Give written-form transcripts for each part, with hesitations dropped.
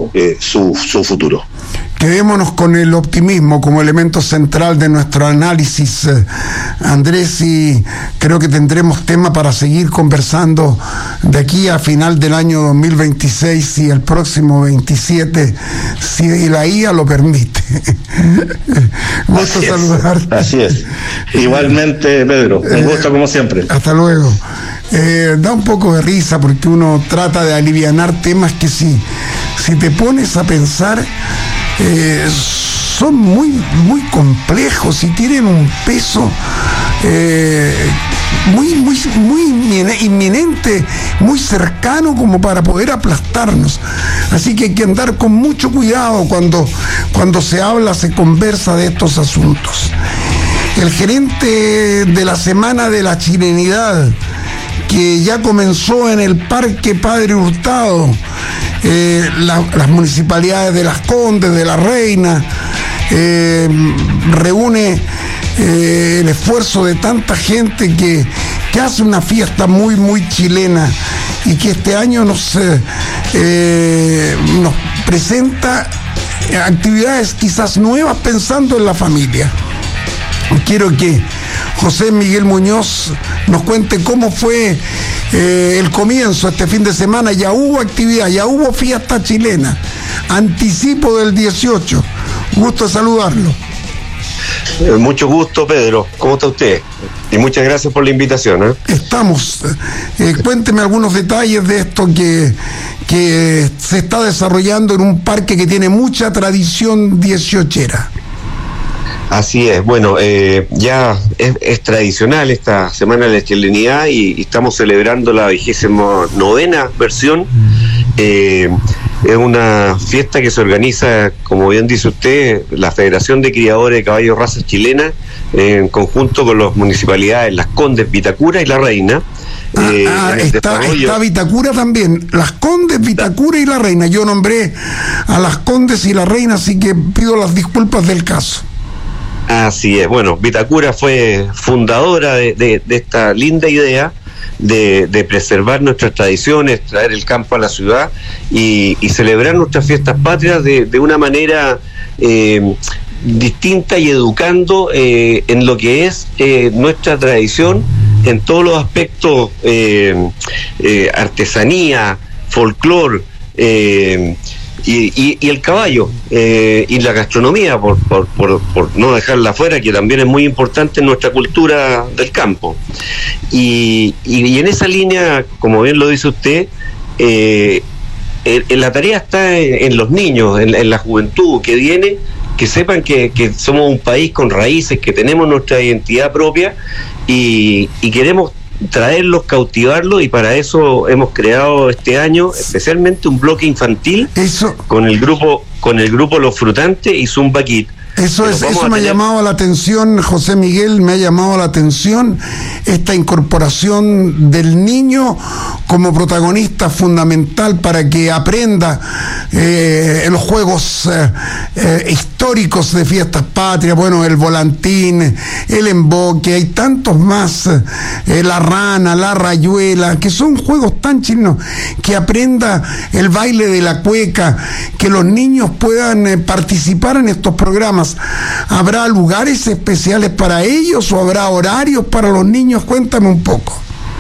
su futuro. Quedémonos con el optimismo como elemento central de nuestro análisis, Andrés, y creo que tendremos tema para seguir conversando de aquí a final del año 2026 y el próximo 27, si la IA lo permite. Gusto saludarte. Así es. Igualmente, Pedro, un gusto como siempre. Hasta luego. Da un poco de risa porque uno trata de alivianar temas que si te pones a pensar son muy complejos y tienen un peso muy inminente, muy cercano como para poder aplastarnos. Así que hay que andar con mucho cuidado cuando se habla, se conversa de estos asuntos. El gerente de la Semana de la Chilenidad, que ya comenzó en el Parque Padre Hurtado, las municipalidades de Las Condes, de La Reina, reúne el esfuerzo de tanta gente que hace una fiesta muy chilena y que este año nos presenta actividades quizás nuevas pensando en la familia. Quiero que José Miguel Muñoz nos cuente cómo fue el comienzo este fin de semana. Ya hubo actividad, ya hubo fiesta chilena, anticipo del 18. Gusto saludarlo. Mucho gusto, Pedro. ¿Cómo está usted? Y muchas gracias por la invitación. Estamos. Cuénteme algunos detalles de esto que se está desarrollando en un parque que tiene mucha tradición dieciochera. Así es, bueno, ya es tradicional esta Semana de la Chilenidad y estamos celebrando la 29ª versión. Es una fiesta que se organiza, como bien dice usted, la Federación de Criadores de Caballos Razas Chilenas, en conjunto con las municipalidades Las Condes, Vitacura y La Reina. Está Vitacura también, Las Condes, Vitacura y La Reina. Yo nombré a Las Condes y La Reina, así que pido las disculpas del caso. Así es, bueno, Vitacura fue fundadora de esta linda idea de preservar nuestras tradiciones, traer el campo a la ciudad y celebrar nuestras fiestas patrias de una manera distinta y educando en lo que es nuestra tradición en todos los aspectos, artesanía, folclor, y el caballo y la gastronomía, por no dejarla fuera, que también es muy importante en nuestra cultura del campo. Y en esa línea, como bien lo dice usted, la tarea está en los niños, en la juventud que viene, que sepan que somos un país con raíces, que tenemos nuestra identidad propia y queremos traerlos, cautivarlos, y para eso hemos creado este año especialmente un bloque infantil con el grupo Los Frutantes y Zumba Kid. Eso me ha llamado la atención, José Miguel, me ha llamado la atención esta incorporación del niño como protagonista fundamental para que aprenda en los juegos históricos de fiestas patrias, bueno, el volantín, el emboque, hay tantos más, la rana, la rayuela, que son juegos tan chinos, que aprenda el baile de la cueca, que los niños puedan participar en estos programas. ¿Habrá lugares especiales para ellos o habrá horarios para los niños? Cuéntame un poco.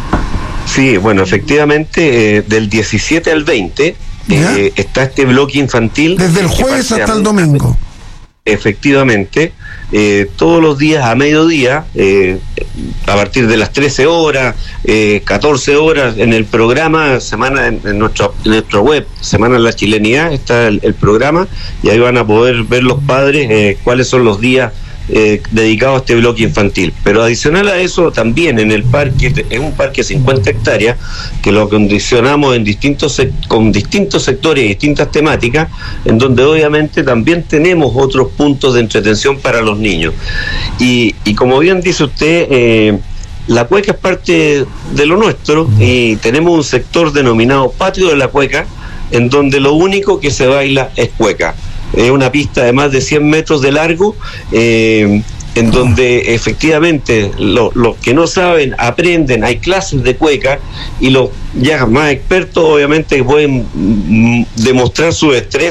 Sí, bueno, efectivamente, del 17 al 20 está este bloque infantil. Desde el jueves hasta el domingo. Efectivamente, todos los días a mediodía, a partir de las 13 horas, 14 horas, en el programa Semana, en nuestra web, Semana de la Chilenidad, está el programa, y ahí van a poder ver los padres cuáles son los días dedicados a este bloque infantil. Pero adicional a eso, también en el parque, es un parque de 50 hectáreas, que lo acondicionamos con distintos sectores y distintas temáticas, en donde obviamente también tenemos otros puntos de entretención para los niños. Y como bien dice usted, la cueca es parte de lo nuestro, y tenemos un sector denominado Patio de la Cueca, en donde lo único que se baila es cueca. Es una pista de más de 100 metros de largo, en donde efectivamente los que no saben aprenden, hay clases de cueca, y los ya más expertos obviamente pueden demostrar su destreza